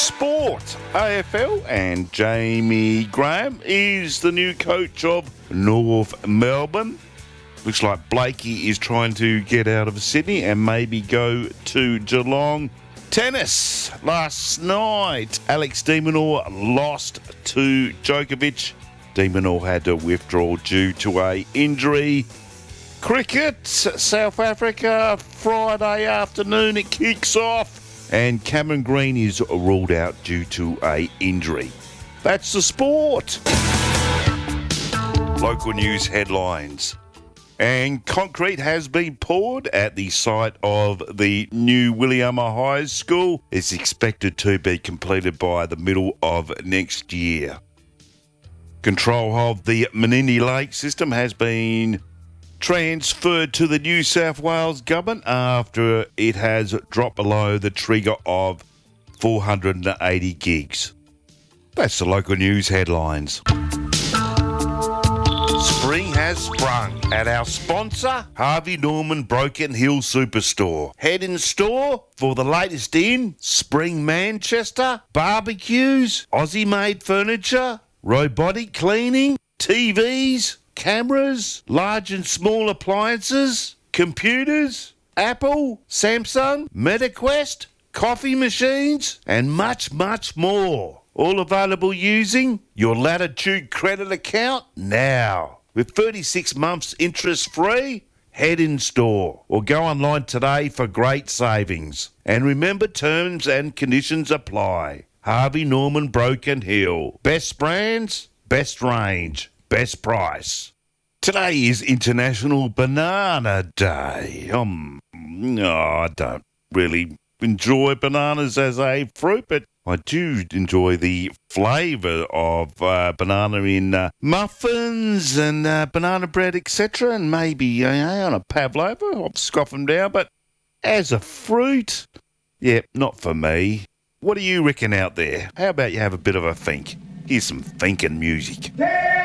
Sport AFL, and Jamie Graham is the new coach of North Melbourne. Looks like Blakey is trying to get out of Sydney and maybe go to Geelong. Tennis last night. Alex de Minaur lost to Djokovic. De Minaur had to withdraw due to an injury. Cricket, South Africa, Friday afternoon it kicks off. And Cameron Green is ruled out due to an injury. That's the sport. Local news headlines. And concrete has been poured at the site of the new Williama High School. It's expected to be completed by the middle of next year. Control of the Menindee Lake system has been transferred to the New South Wales government after it has dropped below the trigger of 480 gigs. That's the local news headlines. Spring has sprung at our sponsor, Harvey Norman Broken Hill Superstore. Head in store for the latest in spring Manchester, barbecues, Aussie-made furniture, robotic cleaning, TVs, cameras, large and small appliances, computers, Apple, Samsung, MetaQuest, coffee machines, and much, much more. All available using your Latitude credit account now. With 36 months interest free, head in store or go online today for great savings. And remember, terms and conditions apply. Harvey Norman Broken Hill. Best brands, best range, best price. Today is International Banana Day. I don't really enjoy bananas as a fruit, but I do enjoy the flavour of banana in muffins and banana bread, etc. And maybe on a pavlova, I'll scoff them down. But as a fruit, yeah, not for me. What do you reckon out there? How about you have a bit of a think? Here's some thinking music.